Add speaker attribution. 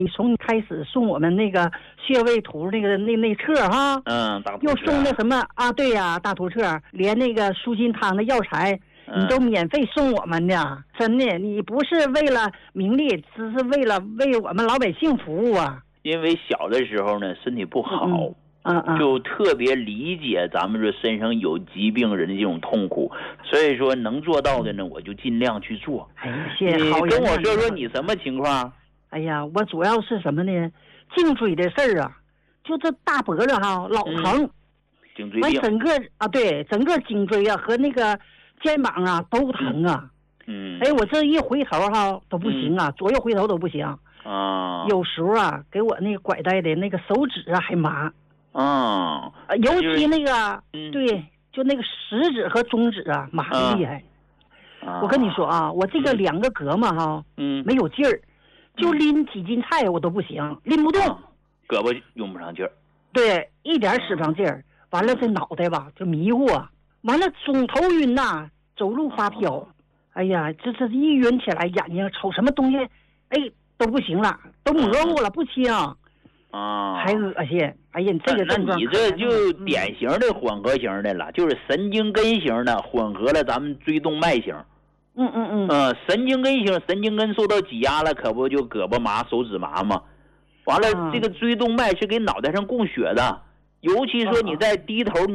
Speaker 1: 你从开始送我们那个穴位图那册哈，
Speaker 2: 大图册
Speaker 1: 又送那什么啊？对呀，大图册，连那个舒心汤的药材，你都免费送我们的，真的，你不是为了名利，只是为我们老百姓服务啊。
Speaker 2: 因为小的时候呢，身体不好。就特别理解咱们这身上有疾病人的这种痛苦，所以说能做到的呢，我就尽量去做。
Speaker 1: 谢谢。
Speaker 2: 你跟我说说你什么情况？
Speaker 1: 哎呀，我主要是什么呢？颈椎的事儿啊，就这大脖子哈老疼，
Speaker 2: 颈椎病。
Speaker 1: 整个对，整个颈椎啊和那个肩膀啊都疼啊。哎，我这一回头哈都不行啊，左右回头都不行
Speaker 2: 啊。
Speaker 1: 有时候啊，给我那个拐带的那个手指啊还麻。尤其那个对，就那个食指和中指啊麻的厉害。我跟你说啊，我这个2个胳膊哈，没有劲儿，就拎几斤菜我都不行，拎不动，
Speaker 2: 胳膊用不上劲儿。
Speaker 1: 对，一点使不上劲儿。完了这脑袋吧就迷糊啊，完了总头晕呐，走路发飘。哎呀，这一晕起来，眼睛瞅什么东西，哎都不行了，都模糊了，不清。还恶心。哎呀，这个症状，
Speaker 2: 那你这就典型的混合型的了，就是神经根型的混合了咱们椎动脉型。神经根型，神经根受到挤压了，可不就胳膊麻、手指麻吗？完了，这个椎动脉是给脑袋上供血的，尤其说你在低头。